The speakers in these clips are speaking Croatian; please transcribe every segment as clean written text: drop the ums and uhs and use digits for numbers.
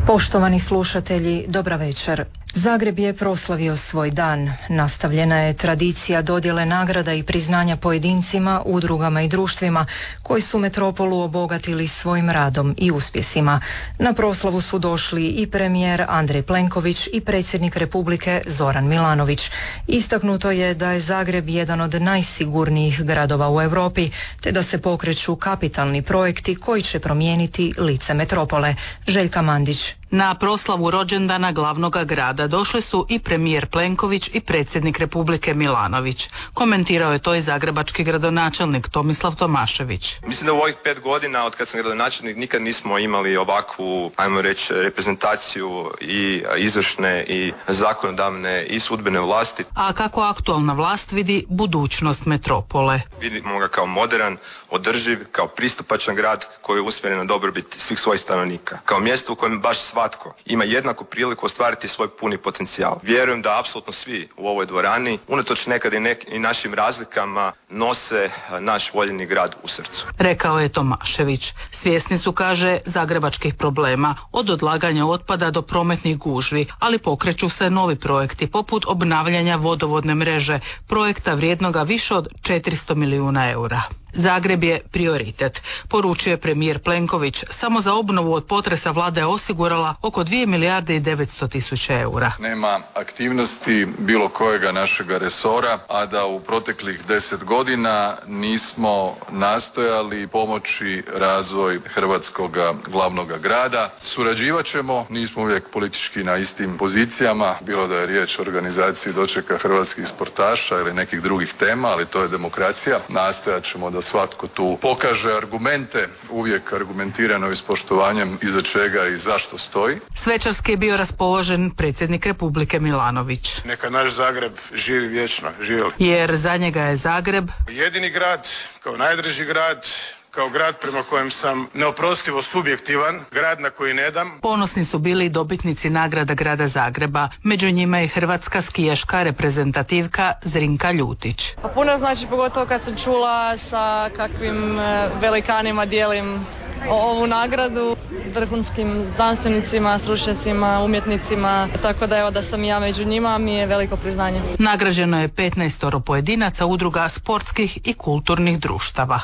Poštovani slušatelji, dobra večer. Zagreb je proslavio svoj dan. Nastavljena je tradicija dodjele nagrada i priznanja pojedincima, udrugama i društvima koji su metropolu obogatili svojim radom i uspjesima. Na proslavu su došli i premijer Andrej Plenković i predsjednik Republike Zoran Milanović. Istaknuto je da je Zagreb jedan od najsigurnijih gradova u Europi, te da se pokreću kapitalni projekti koji će promijeniti lice metropole. Željka Mandić. Na proslavu rođendana glavnog grada došli su i premijer Plenković i predsjednik Republike Milanović. Komentirao je to i zagrebački gradonačelnik Tomislav Tomašević. Mislim da u ovih 5 godina od kad sam gradonačelnik nikad nismo imali ovakvu, ajmo reći, reprezentaciju i izvršne i zakonodavne i sudbene vlasti. A kako aktualna vlast vidi budućnost metropole? Vidimo ga kao moderan, održiv, kao pristupačan grad koji je usmjeren na dobrobit svih svojih stanovnika. Kao mjesto u kojem baš svatko ima jednaku priliku ostvariti svoj puni potencijal. Vjerujem da apsolutno svi u ovoj dvorani, unatoč nekad i našim razlikama, nose naš voljeni grad u srcu. Rekao je Tomašević. Svjesni su, kaže, zagrebačkih problema, od odlaganja otpada do prometnih gužvi, ali pokreću se novi projekti poput obnavljanja vodovodne mreže, projekta vrijednoga više od 400 milijuna eura. Zagreb je prioritet, poručio je premijer Plenković. Samo za obnovu od potresa vlada je osigurala oko 2 milijarde i 900 tisuća eura. Nema aktivnosti bilo kojega našega resora, a da u proteklih 10 godina nismo nastojali pomoći razvoj hrvatskog glavnog grada. Surađivat ćemo, nismo uvijek politički na istim pozicijama, bilo da je riječ o organizaciji dočeka hrvatskih sportaša ili nekih drugih tema, ali to je demokracija. Nastojat ćemo da svatko tu pokaže argumente, uvijek argumentirano i s poštovanjem iza čega i zašto stoji. Svečarski je bio raspoložen predsjednik Republike Milanović. Neka naš Zagreb živi vječno, živjeli. Jer za njega je Zagreb jedini grad, kao najdraži grad, kao grad prema kojem sam neoprostivo subjektivan, grad na koji ne dam. Ponosni su bili dobitnici nagrada grada Zagreba, među njima i hrvatska skijaška reprezentativka Zrinka Ljutić. Pa puno znači, pogotovo kad sam čula sa kakvim velikanima dijelim ovu nagradu, vrhunskim znanstvenicima, stručnjacima, umjetnicima, tako da evo da sam ja među njima mi je veliko priznanje. Nagrađeno je 15 pojedinaca, udruga sportskih i kulturnih društava.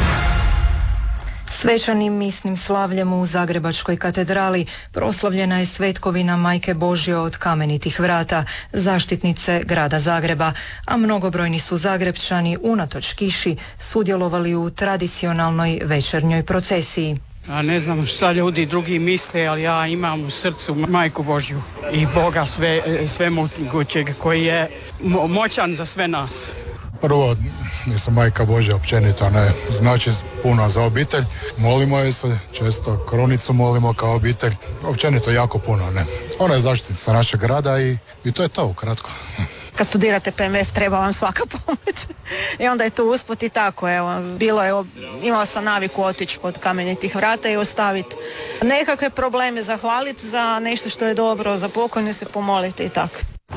Svečanim misnim slavljem u Zagrebačkoj katedrali proslavljena je svetkovina Majke Božje od Kamenitih vrata, zaštitnice grada Zagreba, a mnogobrojni su Zagrepčani unatoč kiši sudjelovali u tradicionalnoj večernjoj procesiji. A ne znam šta ljudi drugi misle, ali ja imam u srcu Majku Božju i Boga svemogućeg koji je moćan za sve nas. Prvo, mislim, Majka Božja općenito ne znači puno za obitelj. Molimo je se, često kronicu molimo kao obitelj. Općenito jako puno, ne. Ona je zaštitnica našeg grada i to je to ukratko. Kad studirate PMF treba vam svaka pomoć. I onda je to usput i tako, evo. Imala sam naviku otići kod Kamenitih vrata i ostaviti nekakve probleme, zahvaliti za nešto što je dobro, za pokojne se pomoliti i tako.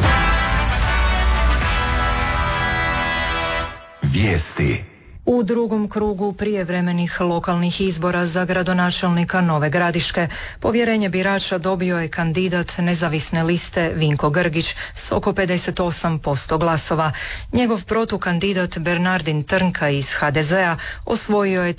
Vijesti. U drugom krugu prijevremenih lokalnih izbora za gradonačelnika Nove Gradiške povjerenje birača dobio je kandidat nezavisne liste Vinko Grgić s oko 58% glasova. Njegov protukandidat Bernardin Trnka iz HDZ-a osvojio je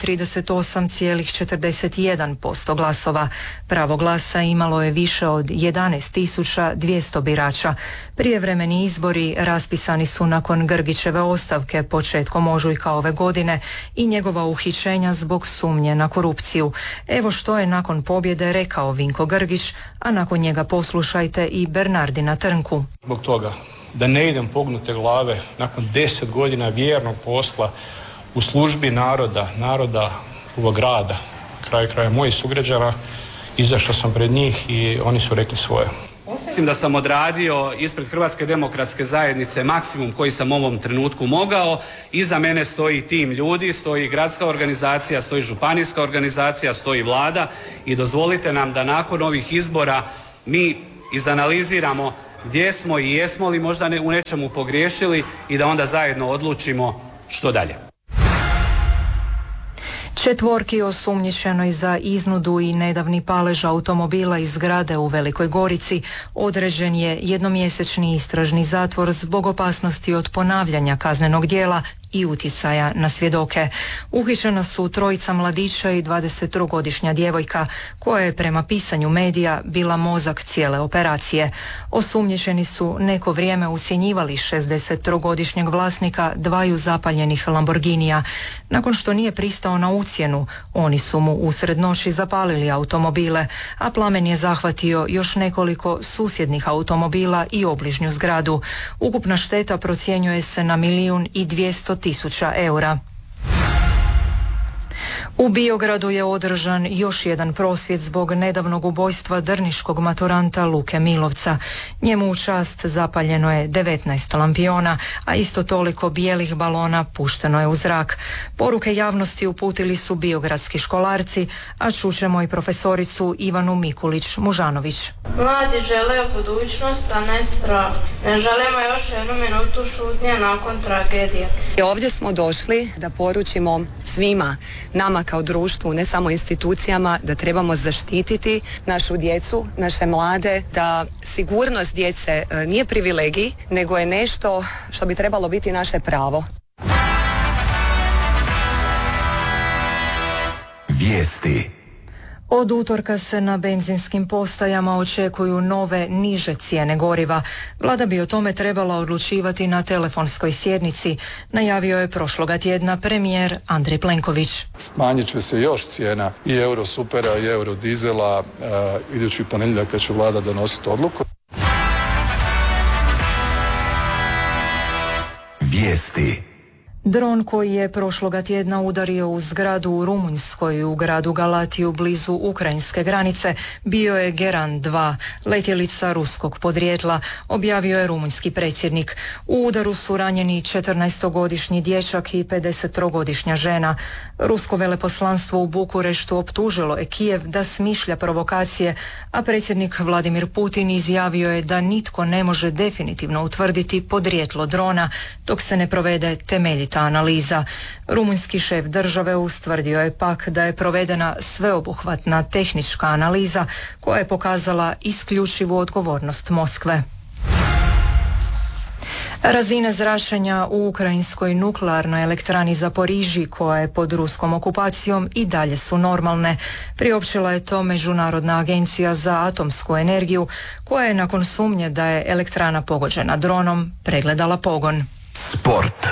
38,41% glasova. Pravo glasa imalo je više od 11.200 birača. Prijevremeni izbori raspisani su nakon Grgićeve ostavke početkom ožujka ove godine i njegova uhićenja zbog sumnje na korupciju. Evo što je nakon pobjede rekao Vinko Grgić, a nakon njega poslušajte i Bernardina Trnku. Zbog toga da ne idem pognute glave nakon 10 godina vjernog posla u službi naroda ovog grada, kraja mojih sugrađana, izašao sam pred njih i oni su rekli svoje. Mislim da sam odradio ispred Hrvatske demokratske zajednice maksimum koji sam u ovom trenutku mogao. Iza mene stoji tim ljudi, stoji gradska organizacija, stoji županijska organizacija, stoji vlada i dozvolite nam da nakon ovih izbora mi izanaliziramo gdje smo i jesmo li možda u nečemu pogriješili i da onda zajedno odlučimo što dalje. Četvorki osumnjičenoj za iznudu i nedavni palež automobila iz zgrade u Velikoj Gorici određen je jednomjesečni istražni zatvor zbog opasnosti od ponavljanja kaznenog djela i utjecaja na svjedoke. Uhićena su trojica mladića i 22-godišnja djevojka koja je prema pisanju medija bila mozak cijele operacije. Osumnjičeni su neko vrijeme ucjenjivali 63-godišnjeg vlasnika dvaju zapaljenih Lamborghinija. Nakon što nije pristao na ucjenu, oni su mu usred noći zapalili automobile, a plamen je zahvatio još nekoliko susjednih automobila i obližnju zgradu. Ukupna šteta procjenjuje se na 1.200.000 eura. U Biogradu je održan još jedan prosvjed zbog nedavnog ubojstva drniškog maturanta Luke Milovca. Njemu u čast zapaljeno je 19 lampiona, a isto toliko bijelih balona pušteno je u zrak. Poruke javnosti uputili su biogradski školarci, a čućemo i profesoricu Ivanu Mikulić-Mužanović. Mladi žele budućnost, a ne strah. Ne želimo još jednu minutu šutnje nakon tragedije. Ovdje smo došli da poručimo svima, nama kao društvu, ne samo institucijama, da trebamo zaštititi našu djecu, naše mlade, da sigurnost djece nije privilegij, nego je nešto što bi trebalo biti naše pravo. Vijesti. Od utorka se na benzinskim postajama očekuju nove, niže cijene goriva. Vlada bi o tome trebala odlučivati na telefonskoj sjednici, najavio je prošloga tjedna premijer Andrej Plenković. Smanjit će se još cijena i Eurosupera i Eurodizela idući ponedjeljak kad će vlada donositi odluku. Vijesti. Dron koji je prošloga tjedna udario u zgradu u Rumunjskoj u gradu Galatiju blizu ukrajinske granice bio je Geran 2, letjelica ruskog podrijetla, objavio je rumunjski predsjednik. U udaru su ranjeni 14-godišnji dječak i 53-godišnja žena. Rusko veleposlanstvo u Bukureštu optužilo je Kijev da smišlja provokacije, a predsjednik Vladimir Putin izjavio je da nitko ne može definitivno utvrditi podrijetlo drona dok se ne provede temeljita analiza. Rumunjski šef države ustvrdio je pak da je provedena sveobuhvatna tehnička analiza koja je pokazala isključivu odgovornost Moskve. Razine zračenja u ukrajinskoj nuklearnoj elektrani Zaporižji, koja je pod ruskom okupacijom, i dalje su normalne. Priopćila je to Međunarodna agencija za atomsku energiju, koja je nakon sumnje da je elektrana pogođena dronom pregledala pogon. Sport.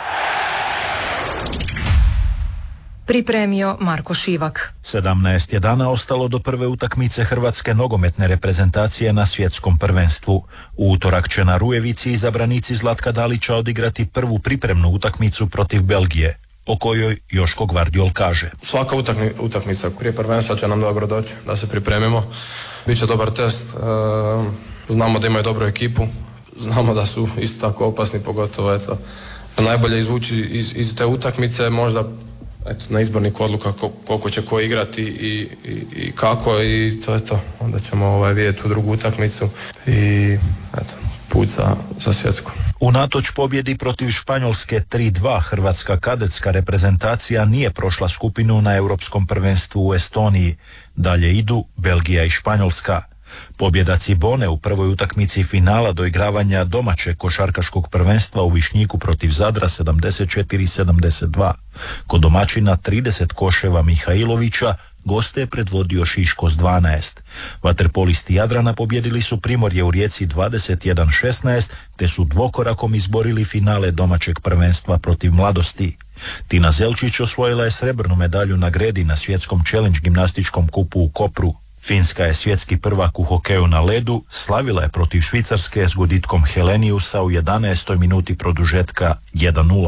Pripremio Marko Šivak. 17 je dana ostalo do prve utakmice hrvatske nogometne reprezentacije na svjetskom prvenstvu. U utorak će na Rujevici izabranici Zlatka Dalića odigrati prvu pripremnu utakmicu protiv Belgije, o kojoj Joško Gvardiol kaže. Svaka utakmica prije prvenstva će nam dobro doći, da se pripremimo. Biće dobar test, znamo da imaju dobru ekipu, znamo da su isto tako opasni, pogotovo najbolje izvući iz te utakmice, možda na izbornik odluka koliko će ko igrati i kako, i to je to. Onda ćemo vidjeti u drugu utakmicu i put za svjetsku. Unatoč pobjedi protiv Španjolske 3-2, hrvatska kadetska reprezentacija nije prošla skupinu na europskom prvenstvu u Estoniji. Dalje idu Belgija i Španjolska. Pobjeda Cibone u prvoj utakmici finala doigravanja domaćeg košarkaškog prvenstva u Višnjiku protiv Zadra 74-72. Kod domaćina 30 koševa Mihajlovića goste je predvodio Šiško s 12. Vaterpolisti Jadrana pobjedili su Primorje u Rijeci 21-16, te su dvokorakom izborili finale domaćeg prvenstva protiv Mladosti. Tina Zelčić osvojila je srebrnu medalju na gredi na svjetskom challenge gimnastičkom kupu u Kopru. Finska je svjetski prvak u hokeju na ledu, slavila je protiv Švicarske s guditkom Heleniusa u 11. minuti produžetka 1-0.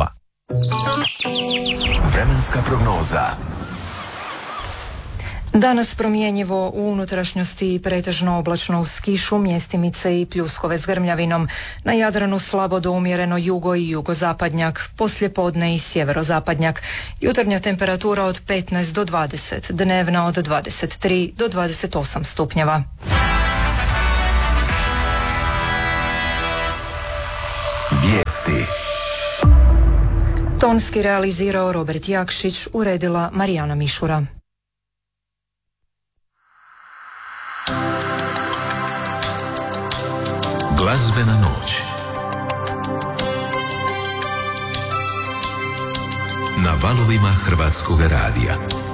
Vremenska prognoza. Danas promjenjivo u unutrašnjosti i pretežno oblačno uz kišu, mjestimice i pljuskove s grmljavinom. Na Jadranu slabo do umjereno jugo i jugozapadnjak, poslijepodne i sjeverozapadnjak. Jutarnja temperatura od 15 do 20, dnevna od 23 do 28 stupnjeva. Vijesti. Tonski realizirao Robert Jakšić, uredila Marijana Mišura. Glazbena noć na valovima Hrvatskog radija.